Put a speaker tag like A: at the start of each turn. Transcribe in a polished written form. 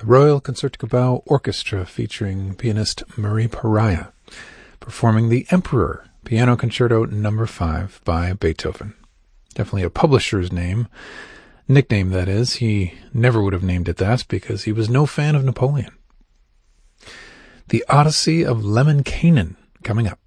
A: the Royal Concertgebouw Orchestra featuring pianist Marie Pariah, performing the Emperor Piano Concerto No. 5 by Beethoven. Definitely a publisher's nickname that is. He never would have named it that because he was no fan of Napoleon. The Odyssey of Lemminkainen coming up.